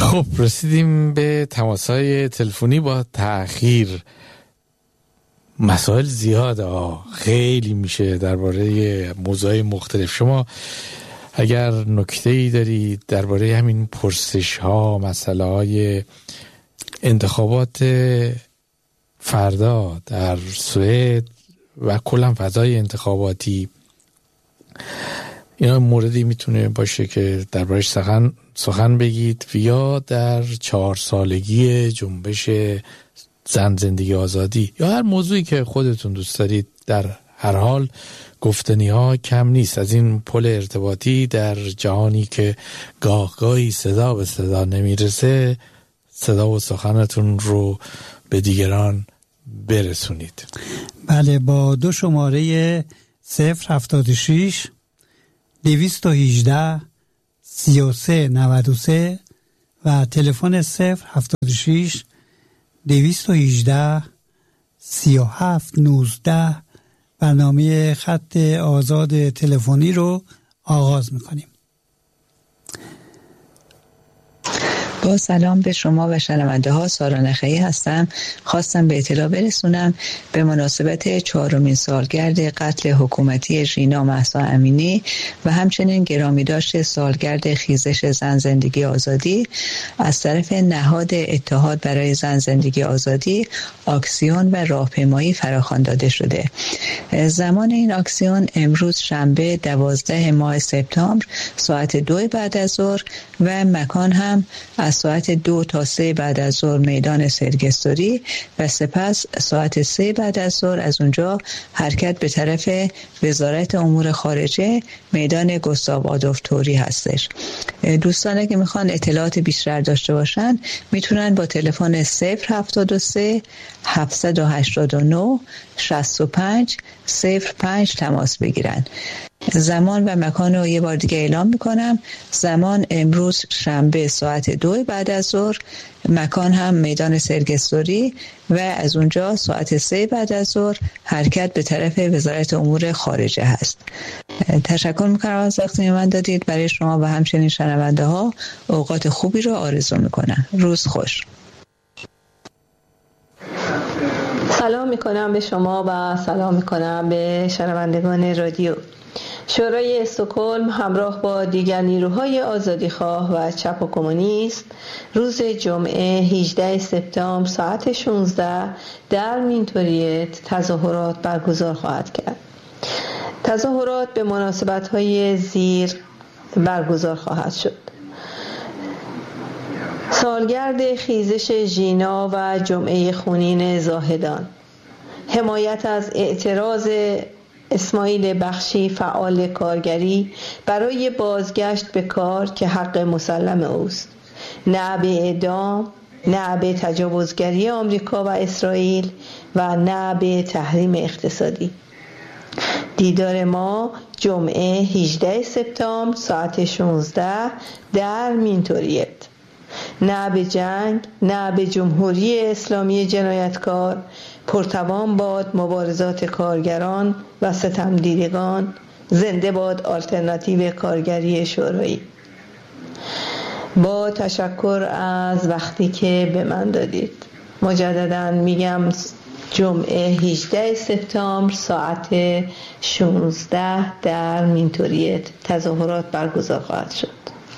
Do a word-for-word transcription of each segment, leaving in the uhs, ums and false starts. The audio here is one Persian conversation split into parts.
خب رسیدیم به تماس‌های تلفنی با تأخیر. مسائل زیاده ها، خیلی میشه درباره موضوعات مختلف. شما اگر نکته‌ای دارید درباره همین پرسش ها، مسئله های انتخابات فردا در سوئد و کلا فضای انتخاباتی، اینا موردی میتونه باشه که دربارش سخن سخن بگید، یا در چهار سالگی جنبش زن زندگی آزادی، یا هر موضوعی که خودتون دوست دارید. در هر حال گفتنی ها کم نیست از این پل ارتباطی در جهانی که گاه گاهی صدا به صدا نمیرسه. صدا و سخنتون رو به دیگران برسونید. بله، با دو شماره صفر هفتاد و شیش دویست و هجده سی و سه نود و سه و تلفن صفر هفتاد و شیش دویست و هجده سی و هفت نوزده برنامه خط آزاد تلفنی رو آغاز میکنیم. با سلام به شما و شنونده ها، سارا نخعی هستم. خواستم به اطلاع برسونم به مناسبت چهارمین سالگرد قتل حکومتی ژینا مهسا امینی و همچنین گرامی داشت سالگرد خیزش زن زندگی آزادی از طرف نهاد اتحاد برای زن زندگی آزادی آکسیون و راهپیمایی فراخوان داده شده. زمان این آکسیون امروز شنبه دوازده ماه سپتامبر ساعت دو بعد از ظهر و مکان هم از ساعت دو تا سه بعد از ظهر میدان سرگستوری و سپس ساعت سه بعد از ظهر از اونجا حرکت به طرف وزارت امور خارجه میدان گوستاو آدولف توری هستش. دوستان که میخوان اطلاعات بیشتر داشته باشن میتونن با تلفن صفر هفتاد و سه هفتصد و هشتاد و نه شصت و پنج صفر پنج تماس بگیرن. زمان و مکان رو یه بار دیگه اعلام میکنم. زمان امروز شنبه ساعت دو بعد از ظهر، مکان هم میدان سرگستوری و از اونجا ساعت سه بعد از ظهر حرکت به طرف وزارت امور خارجه هست. تشکر میکنم از وقتی من دادید. برای شما و همچنین شنونده ها اوقات خوبی رو آرزو میکنم. روز خوش. سلام میکنم به شما و سلام میکنم به شنوندگان رادیو. شورای استکهلم همراه با دیگر نیروهای آزادیخواه و چپ و کمونیست روز جمعه هجدهم سپتامبر ساعت شانزده در مینتوریت تظاهرات برگزار خواهد کرد. تظاهرات به مناسبت‌های زیر برگزار خواهد شد: سالگرد خیزش ژینا و جمعه خونین زاهدان، حمایت از اعتراض اسماعیل بخشی فعال کارگری برای بازگشت به کار که حق مسلم اوست، نه به اعدام، نه به تجاوزگری آمریکا و اسرائیل و نه به تحریم اقتصادی. دیدار ما جمعه هجدهم سپتامبر ساعت شانزده در مینتوریت. نه به جنگ، نه به جمهوری اسلامی جنایتکار. پرتوان باد مبارزات کارگران و ستمدیدگان. زنده باد آلترناتیو کارگری شورایی. با تشکر از وقتی که به من دادید. مجددا میگم جمعه هجدهم سپتامبر ساعت شانزده در مینتوریت تظاهرات برگزار خواهد شد.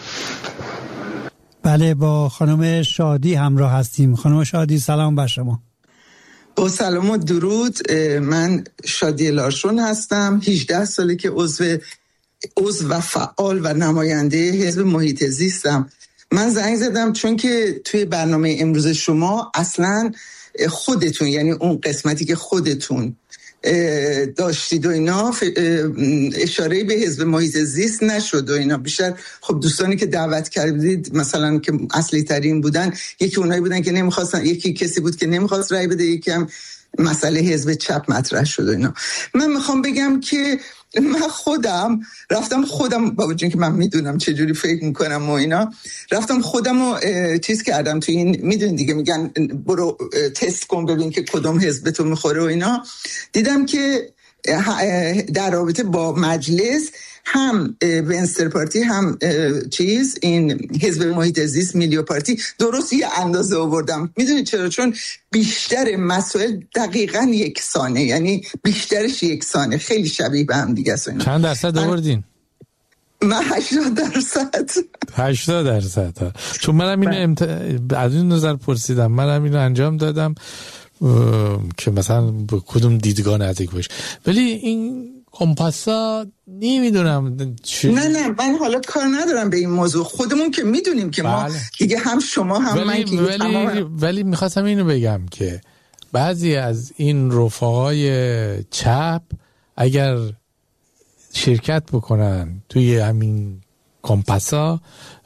بله، با خانم شادی همراه هستیم. خانم شادی سلام بر شما. با سلام و درود. من شادی لارشون هستم. هجده ساله که عضو عضو و فعال و نماینده حزب محیط زیستم. من زنگ زدم چون که توی برنامه امروز شما اصلا خودتون، یعنی اون قسمتی که خودتون داشتید و اینا، اشاره به حزب محیط زیست نشد و اینا. بیشتر خب دوستانی که دعوت کردید مثلا که اصلی ترین بودن، یکی اونایی بودن که نمیخواستن، یکی کسی بود که نمیخواست رای بده، یکی هم مسئله حزب چپ مطرح شد و اینا. من میخوام بگم که من خودم رفتم خودم با وجود که من میدونم چجوری فکر میکنم و اینا، رفتم خودم رو چیز کردم توی این، میدونی دیگه میگن برو تست کن ببین که کدوم حزب تو میخوره و اینا. دیدم که در رابطه با مجلس هم ونستر پارتی هم چیز این حزب محیط زیست میلیو پارتی درست یه اندازه آوردم. میدونید چرا؟ چون بیشتر مسائل دقیقاً یکسانه، یعنی بیشترش یکسانه، خیلی شبیه به هم دیگه است. چند درصد آوردین؟ من هشتاد درصد. هشتاد درصد ها. چون منم اینو امت... از این نظر پرسیدم، منم اینو انجام دادم که مثلا به کدوم دیدگاه نزدیک باشه، ولی این کمپاسا نمیدونم چی... نه نه من حالا کار ندارم به این موضوع، خودمون که میدونیم که ما بله. دیگه هم شما هم ولی من که ولی, تمام... ولی میخواستم اینو بگم که بعضی از این رفقای چپ اگر شرکت بکنن توی همین کمپاسا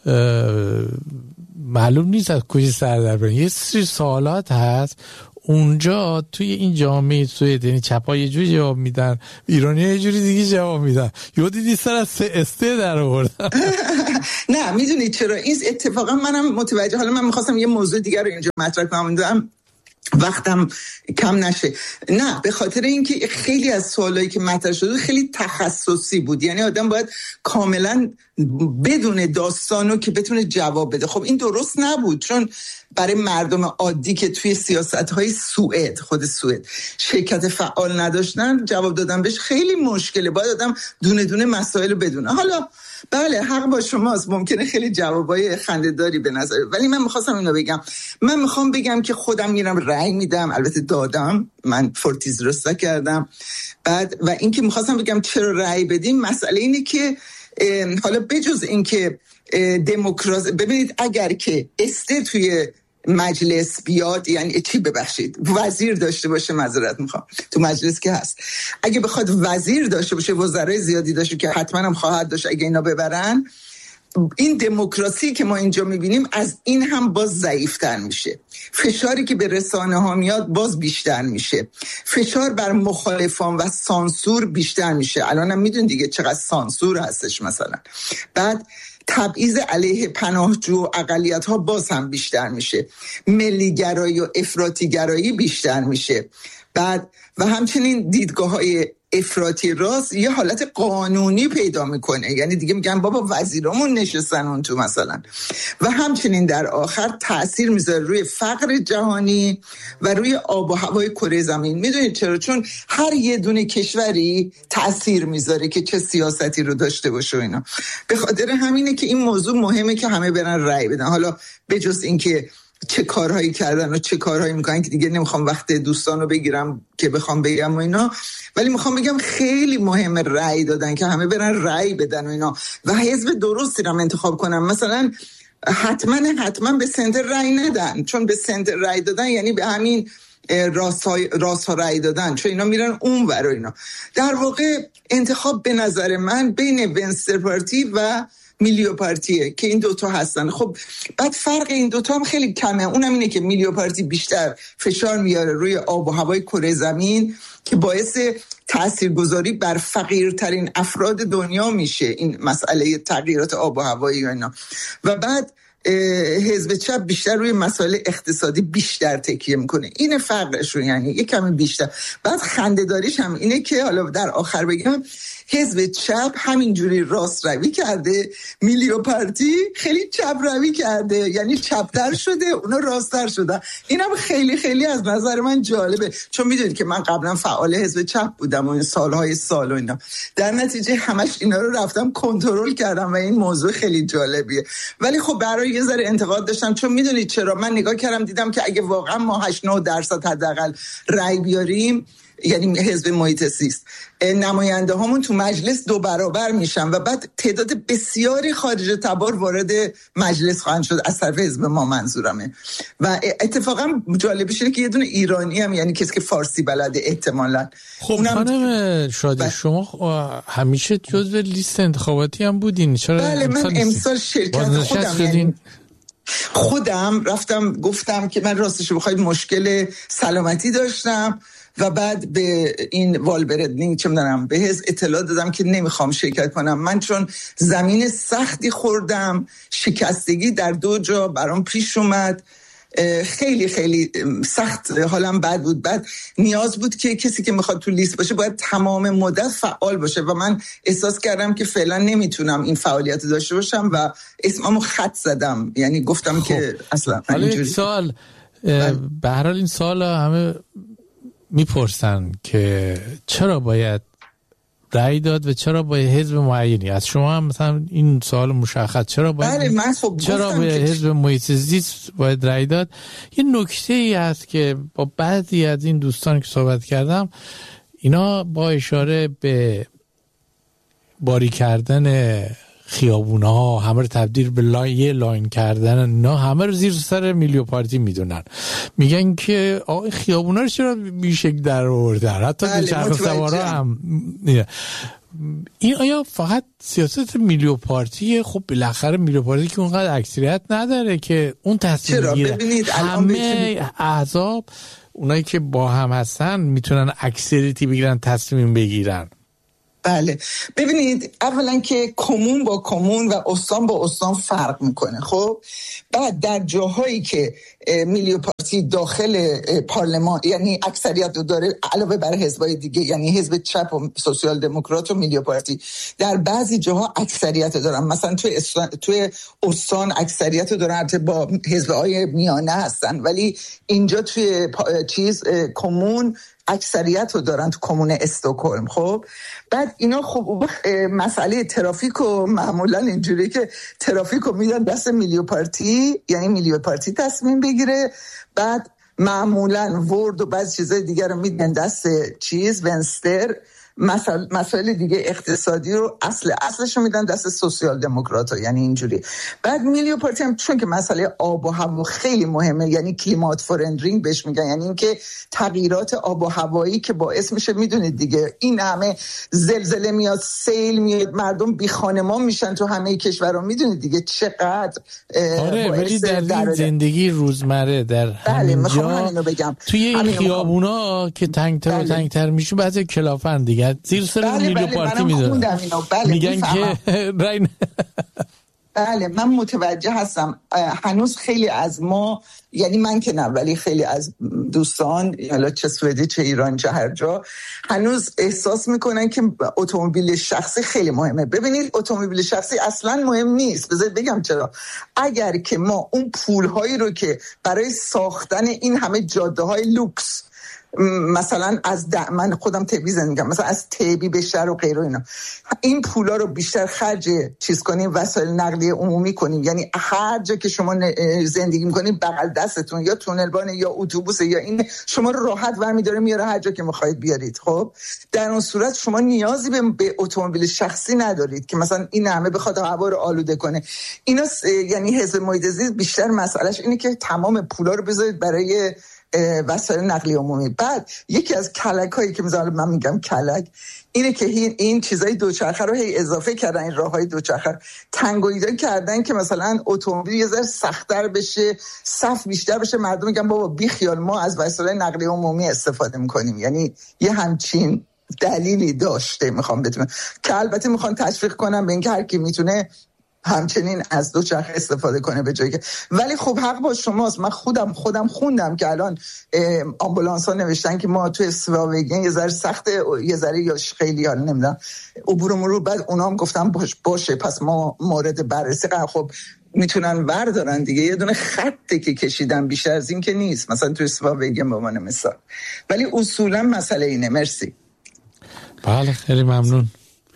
معلوم نیست از کجا سر در برن. یه سری سوالات هست اونجا توی این جامعه سوئد، یعنی چپا یه جوری جواب میدن، ایرانی یه جوری دیگه جواب میدن. یه دیدی سر از سه استه در آوردن. نه میدونید چرا این اتفاقا منم متوجه، حالا من میخواستم یه موضوع دیگر رو اینجا مطرح کنم وقتم کم نشه. نه به خاطر اینکه خیلی از سوالایی که مطرح شده خیلی تخصصی بود، یعنی آدم باید کاملا بدون داستانو که بتونه جواب بده. خب این درست نبود، چون برای مردم عادی که توی سیاست‌های سوئد، خود سوئد شرکت فعال نداشتن، جواب دادن بهش خیلی مشکله. باید آدم دونه دونه مسائل رو بدونه. حالا بله حق با شماست، ممکنه خیلی جوابای خنده‌داری به نظر، ولی من می‌خواستم اینو بگم. من می‌خوام بگم که خودم میرم رأی میدم، البته دادم، من فورتیز رستا کردم. بعد و اینکه می‌خواستم بگم چرا رأی بدیم، مسئله اینه که حالا بجز اینکه دموکراسی، ببینید اگر که استه توی مجلس بیاد، یعنی چی ببخشید وزیر داشته باشه، معذرت میخوام، تو مجلس که هست، اگه بخواد وزیر داشته باشه، وزرای زیادی داشته که حتما هم خواهد داشت اگه اینا ببرن، این دموکراسی که ما اینجا میبینیم از این هم باز ضعیفتر میشه. فشاری که به رسانه ها میاد باز بیشتر میشه، فشار بر مخالفان و سانسور بیشتر میشه. الان هم میدون دیگه چقدر سانسور هستش مثلا. بعد تبعیض علیه پناهجو و اقلیت ها باز هم بیشتر میشه، ملیگرایی و افراطی گرایی بیشتر میشه. بعد و همچنین دیدگاه های افراطی راست یه حالت قانونی پیدا میکنه، یعنی دیگه میگن بابا وزیرامون نشستن اون تو مثلا. و همچنین در آخر تأثیر میذاره روی فقر جهانی و روی آب و هوای کره زمین. میدونید چرا؟ چون هر یه دونه کشوری تأثیر میذاره که چه سیاستی رو داشته باشه و اینا. به خاطر همینه که این موضوع مهمه که همه برن رأی بدن. حالا بجز اینکه چه کارهایی کردن و چه کارهایی میکنن که دیگه نمیخوام وقت دوستان رو بگیرم که بخوام بگم و اینا، ولی میخوام بگم خیلی مهمه رأی دادن، که همه برن رأی بدن و اینا و حزب درستی رو انتخاب کنن. مثلا حتما حتما به سنتر رأی ندن، چون به سنتر رأی دادن یعنی به همین راست ها, راست ها رأی دادن، چون اینا میرن اون ور و اینا. در واقع انتخاب به نظر من بین ونستر پارتی و میلیو پارتیه که این دوتا هستن. خب بعد فرق این دوتا هم خیلی کمه، اونم اینه که میلیو پارتی بیشتر فشار میاره روی آب و هوای کره زمین که باعث تاثیرگذاری بر فقیرترین افراد دنیا میشه، این مسئله تغییرات آب و هوایی و اینا. و بعد حزب چپ بیشتر روی مسائل اقتصادی بیشتر تکیه میکنه. این فرقش رو، یعنی یک کمی بیشتر. بعد خنده‌داریش هم اینه که حالا در آخر بگم حزب چپ همینجوری راست روی کرده، میلیو پارتی خیلی چپ روی کرده، یعنی چپتر شده، اونا راستتر شدن. اینم خیلی خیلی از نظر من جالبه، چون میدونید که من قبلا فعال حزب چپ بودم و این سالهای سال و اینا، در نتیجه همش اینا رو رفتم کنترل کردم و این موضوع خیلی جالبیه. ولی خب برای یه ذره انتقاد داشتم، چون میدونید چرا؟ من نگاه کردم دیدم که اگه واقعا ما هشت نه درصد حداقل رأی بیاریم، یعنی حزب محیط زیست، نماینده هامون تو مجلس دو برابر میشن و بعد تعداد بسیاری خارج تبار وارد مجلس خواهند شد از طرف حزب ما، منظورمه. و اتفاقا جالبش اینه که یه دونه ایرانی هم، یعنی کسی که فارسی بلده احتمالاً. خب خانم شادی ب... شما همیشه جزو لیست انتخاباتی هم بودین، چرا؟ بله من امسال شرکت خودم یعنی خودم رفتم گفتم که من راستش بخواید مشکل سلامتی داشتم و بعد به این والبردنینگ چه میدونم به حزب اطلاع دادم که نمیخوام شرکت کنم. من چون زمین سختی خوردم، شکستگی در دو جا برام پیش اومد خیلی خیلی سخت، حالم بد بود. بعد نیاز بود که کسی که میخواد تو لیست باشه باید تمام مدت فعال باشه و من احساس کردم که فعلا نمیتونم این فعالیت داشته باشم و اسممو خط زدم، یعنی گفتم خب. که اصلا حالا یک سوال، به هر حال این سوال همه میپرسن که چرا باید رأی داد و چرا با حزب معینی؟ از شما هم مثلا این سوال مشخص، چرا باید بله من خب چرا به حزب محیط زیست باید رأی داد؟ یه نکته ای هست که با بعضی از این دوستان که صحبت کردم، اینا با اشاره به باری کردن خیابون‌ها، همه رو تبدیل به لاین یه لاین کردن، اینا همه رو زیر سر میلیو پارتی میدونن، میگن که آقا خیابونا رو چرا بیشک در آوردن، حتی به چرخ سوارا هم. این آیا فقط سیاست میلیو پارتیه؟ خب بالاخره میلیو پارتی که اونقدر اکثریت نداره که اون تصمیم بگیره. همه احزاب اونایی که با هم هستن میتونن اکثریتی بگیرن، تصمیم بگیرن. بله ببینید، اولا که کمون با کمون و استان با استان فرق میکنه. خب بعد در جاهایی که میلیو پارتی داخل پارلمان یعنی اکثریت رو داره علاوه بر حزبای دیگه، یعنی حزب چپ و سوسیال دموکرات و میلیو پارتی، در بعضی جاها اکثریت رو دارن. مثلا توی استان توی استان اکثریت رو دارن، با حزبای میانه هستن، ولی اینجا توی چیز کمون اکثریت رو دارن، تو کمون استکهلم. خب بعد اینا خب مسئله ترافیک رو معمولا اینجوری که ترافیک رو میدن دست میلیو پارتی، یعنی میلیو پارتی تصمیم بگیره. بعد معمولا ورد و بعضی چیزای دیگر رو میدن دست چیز ونستر. مسائل مسائل دیگه اقتصادی رو اصل اصلش رو میدن دست سوسیال دموکرات، یعنی اینجوری. بعد میلیو پارتی هم چون که مسئله آب و هوا خیلی مهمه، یعنی کلیمات فرندرینگ بهش میگن، یعنی اینکه تغییرات آب و هوایی که باعث میشه، میدونید دیگه، این همه زلزله میاد، سیل میاد، مردم بی خانمان میشن تو همه کشورها، میدونید دیگه چقدر. آره ولی در, در زندگی روزمره در همین جا توی این خیابونا که تنگتر و تنگتر میشه بعضی کلافن دیگه زیر سر بله میلیو بله پارتی میدونن، بله میگن که رای. بله من متوجه هستم. هنوز خیلی از ما، یعنی من که نه، ولی خیلی از دوستان، حالا چه سوئدی چه ایران چه هر جا، هنوز احساس میکنن که اتومبیل شخصی خیلی مهمه. ببینید اتومبیل شخصی اصلا مهم نیست. بذارید بگم چرا. اگر که ما اون پولهایی رو که برای ساختن این همه جاده‌های لوکس، مثلا از د... من خودم تبی زندگی میگم، مثلا از تبی به شهر و غیره اینا، این پولا رو بیشتر خرج چیز کنیم، وسایل نقلیه عمومی کنیم، یعنی هر جا که شما زندگی میکنید بغل دستتون یا تونلبان یا اتوبوس یا این، شما رو راحت برمی‌داره میاره هر جا که میخواید بیارید. خب در اون صورت شما نیازی به, به اتومبیل شخصی ندارید که مثلا این همه بخواد هوا رو آلوده کنه. اینا س... یعنی حزب محیط زیست بیشتر مسئلهش اینه که تمام پولا رو بذارید برای وسایل نقلیه عمومی. بعد یکی از کلک هایی که مثلا من میگم کلک اینه که این چیزای دوچرخه رو هی اضافه کردن، این راههای دوچرخه تنگویی کردن که مثلا اتومبیل یه ذره سخت‌تر بشه، صف بیشتر بشه، مردم میگن بابا بی خیال ما از وسایل نقلیه عمومی استفاده میکنیم. یعنی یه همچین دلیلی داشته. میخوام بدونم که البته میخوان تشویق کنم به اینکه هر کی میتونه همچنین از دوچرخه استفاده کنه به جایی که، ولی خب حق با شماست. من خودم خودم خوندم که الان آمبولانس ها نوشتن که ما توی سواوگین یه ذره سخته، یه ذره یا خیلی حالا نمیدونم عبور مرور. بعد اونا هم گفتن باش باشه پس ما مورد بررسی قرار. خب میتونن بردارن دیگه، یه دونه خطی که کشیدن، بیشتر از این که نیست، مثلا توی سواوگین به عنوان مثال. ولی اصولا مسئله اینه. مرسی. بله خیلی ممنون.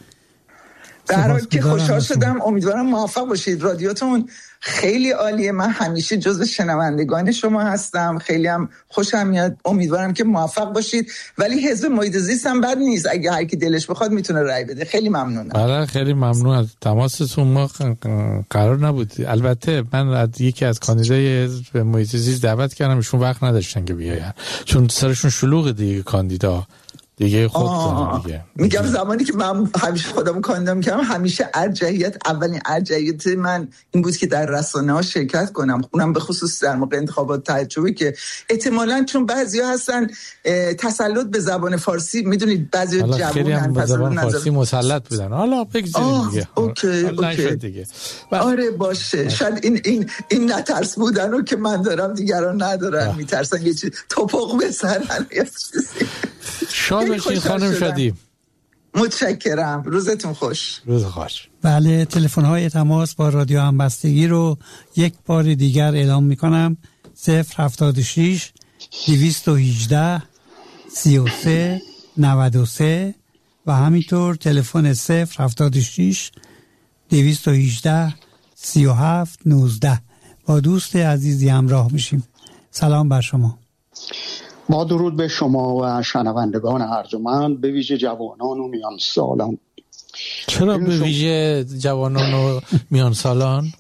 در حال که خوشحال شدم. امیدوارم موفق باشید. رادیوتون خیلی عالیه. من همیشه جزو شنوندگان شما هستم. خیلی هم خوشم میاد. امیدوارم که موفق باشید. ولی حزب محیط زیست هم بد نیست. اگه هر کی دلش بخواد میتونه رای بده. خیلی ممنونم. بله خیلی ممنون از تماستون. ما قرار نبود. البته من از یکی از کاندیدای حزب محیط زیست دعوت کردم، ایشون وقت نداشتن که بیاین چون سرشون شلوغ دیگه کاندیدا دیگه خود دیگه میگم زمانی که من همیشه خودم کاندم میکردم، همیشه ارجحیت، اولین ارجحیت من این بود که در رسانه ها شرکت کنم، اونم به خصوص در موقع انتخابات تعجبی که احتمالاً چون بعضیا هستن تسلط به زبان فارسی، میدونید بعضیا جوونن به زبان فارسی مسلط بودن. حالا بگذاریم دیگه. اوکی اوکی دیگه. آره باشه. شاید این این این نترس بودن رو که من دارم دیگران ندارن، میترسن یه چیز توپق بزنن یا چیزی. شاد باشین خانم شادی. متشکرم، روزتون خوش. روز خوش. بله، تلفن های تماس با رادیو همبستگی رو یک بار دیگر اعلام میکنم: صفر هفتاد و شش دویست و هجده سی و سه نود و سه و همینطور تلفن صفر هفتاد و شش دویست و هجده سی و هفت نوزده. با دوست عزیزی همراه میشیم. سلام بر شما. با درود به شما و شنوندگان ارجمند، به ویژه جوانان و میان سالان. چرا به ویژه جوانان و میان سالان؟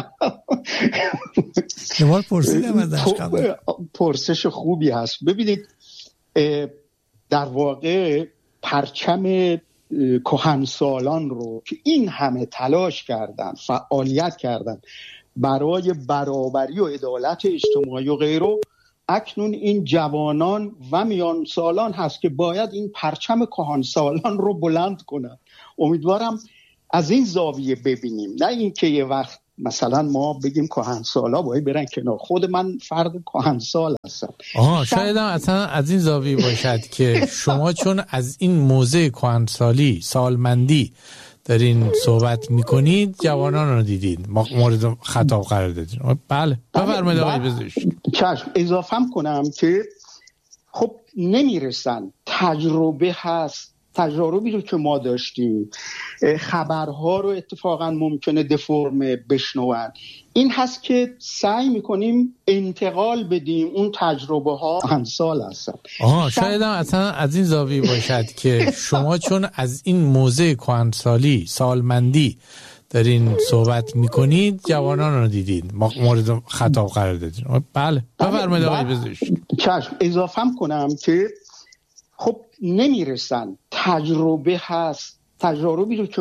یه بار پرسیدم ازش قبل. پرسش خوبی هست. ببینید، در واقع پرچم کهنسالان رو که این همه تلاش کردن، فعالیت کردن برای برابری و عدالت اجتماعی و غیره، اکنون این جوانان و میان سالان هست که باید این پرچم کهنسالان رو بلند کنن. امیدوارم از این زاویه ببینیم، نه اینکه یه وقت مثلا ما بگیم کهنسالا باید برن کنار. خود من فرد کهنسال هستم. آها، شاید هم اصلا از این زاویه باشد که شما چون از این موضع کهنسالی، سالمندی دارین صحبت میکنید، جوانان رو دیدید مورد خطاب قرار دادید. بله بفرمایید آقای پزشک. چشم. اضافهم کنم که خب نمیرسن، تجربه هست، تجربی رو که ما داشتیم، خبرها رو اتفاقا ممکنه دفرم بشنون. این هست که سعی میکنیم انتقال بدیم اون تجربه ها همسال هستن. آها، شاید هم اصلا از این زاویه باشد که شما چون از این موضع کهنسالی، سالمندی دارین صحبت میکنید، جوانان رو دیدید مورد خطاب قرار دادید. بله بفرمایید آقای پزشک. چشم. اضافهم کنم که خب نمیرسن، تجربه هست، تجربی رو که